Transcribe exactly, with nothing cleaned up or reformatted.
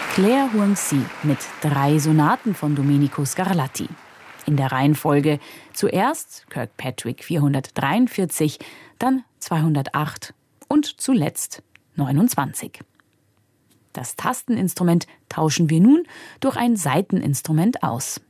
Claire Huang-Si mit drei Sonaten von Domenico Scarlatti. In der Reihenfolge zuerst Kirkpatrick vierhundertdreiundvierzig, dann zweihundertacht und zuletzt neunundzwanzig. Das Tasteninstrument tauschen wir nun durch ein Saiteninstrument aus.